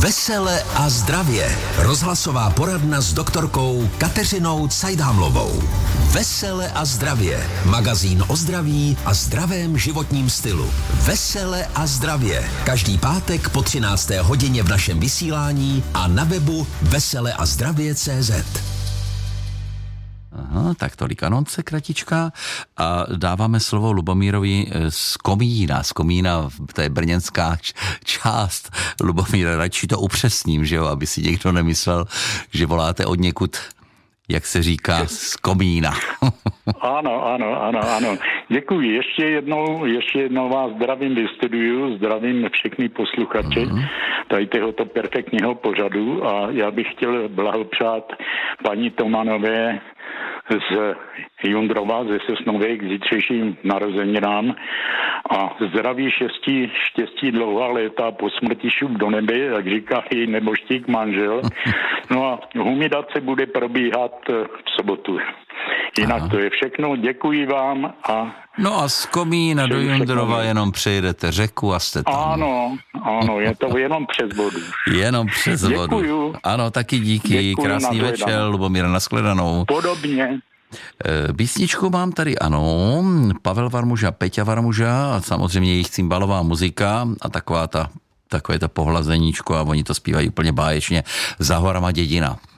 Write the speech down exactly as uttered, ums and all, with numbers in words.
Vesele a zdravě. Rozhlasová poradna s doktorkou Kateřinou Cajdhamlovou. Vesele a zdravě. Magazín o zdraví a zdravém životním stylu. Vesele a zdravě. Každý pátek po třinácté hodině v našem vysílání a na webu veseleazdravě tečka cé zet. Aha, tak tolik anonce kratička a dáváme slovo Lubomírovi z Komína. Z Komína, to je brněnská část. Lubomír, radši to upřesním, že jo, aby si někdo nemyslel, že voláte od někud, jak se říká, z Komína. Ano, ano, ano, ano. Děkuji. Ještě jednou, ještě jednou vás zdravím ve studiu, zdravím všechny posluchače mm-hmm. tady tohoto perfektního pořadu a já bych chtěl blahopřát paní Tomanové z Jundrova, ze Sosnové k zítřejším narozeninám a zdraví, štěstí, štěstí dlouhá léta, po smrti šup do nebe, jak říká její neboštík manžel. No a humidace bude probíhat v sobotu. Jinak Aha. to je všechno, děkuji vám a... No a z Komína do Jundrova jenom přejedete řeku a jste tam. Ano, ano, je to jenom přes vodu. Jenom přes Děkuju. vodu. Ano, taky díky, Děkuju, krásný večer, Lubomíra, nashledanou. Podobně. Písničku mám tady, ano, Pavel Varmuža, Peťa Varmuža a samozřejmě jejich cymbalová muzika a taková ta, takové to pohlazeníčko a oni to zpívají úplně báječně. Za horama dědina.